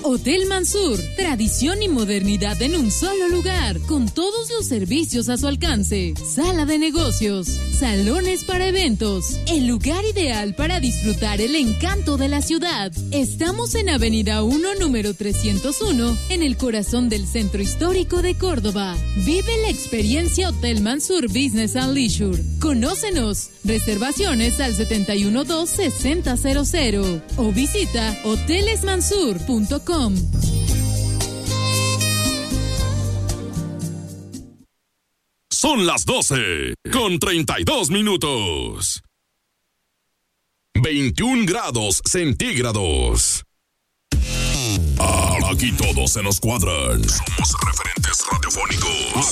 Hotel Mansur, tradición y modernidad en un solo lugar, con todos los servicios a su alcance. Sala de negocios, salones para eventos, el lugar ideal para disfrutar el encanto de la ciudad. Estamos en Avenida 1, número 301, en el corazón del Centro Histórico de Córdoba. Vive la experiencia Hotel Mansur Business and Leisure. Conócenos. Reservaciones al 712-6000 o visita hotelesmansur.com. Son las 12:32. 21 grados centígrados. Aquí todos se nos cuadran. Somos referentes radiofónicos.